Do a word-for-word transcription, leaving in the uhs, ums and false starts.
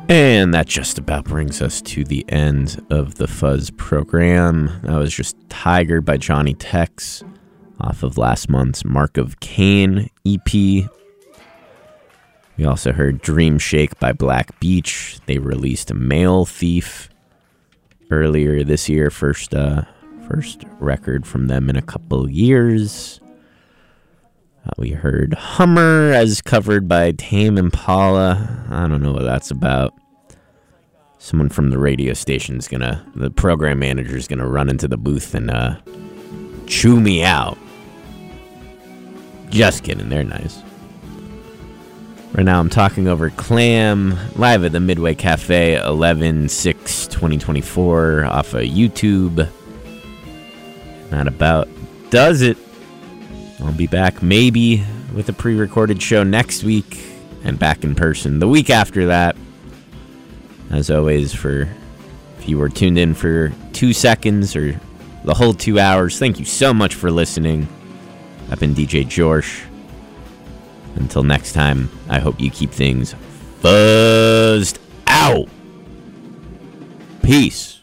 And that just about brings us to the end of the Fuzz program. That was just Tiger by Johnny Tex off of last month's Mark of Cain E P. We also heard Dream Shake by Black Beach. They released Male Thief earlier this year. First, uh, first record from them in a couple years. Uh, we heard Hummer as covered by Tame Impala. I don't know what that's about. Someone from the radio station's gonna, the program manager's gonna run into the booth and uh, chew me out. Just kidding, they're nice. Right now I'm talking over Clam, live at the Midway Cafe, eleven six twenty twenty-four, off of YouTube. That about does it. I'll be back maybe with a pre-recorded show next week, and back in person the week after that. As always, for if you were tuned in for two seconds or the whole two hours, thank you so much for listening. I've been D J Jorsh. Until next time, I hope you keep things fuzzed out. Peace.